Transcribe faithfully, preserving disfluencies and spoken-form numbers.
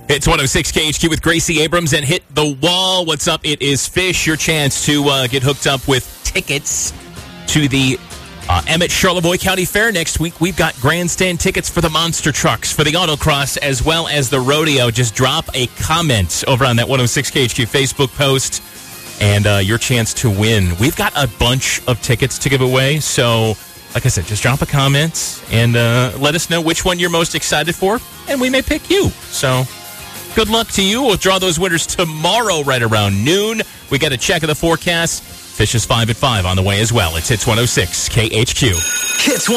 It's one oh six K H Q with Gracie Abrams and Hit the Wall. What's up? It is Fish. Your chance to uh, get hooked up with tickets to the uh, Emmett Charlevoix County Fair next week. We've got grandstand tickets for the monster trucks, for the autocross, as well as the rodeo. Just drop a comment over on that one oh six K H Q Facebook post and uh, your chance to win. We've got a bunch of tickets to give away, so like I said, just drop a comment and uh, let us know which one you're most excited for, and we may pick you. So good luck to you. We'll draw those winners tomorrow right around noon. We got a check of the forecast. Fish is five at five on the way as well. It's Hits one oh six K H Q. Hits one.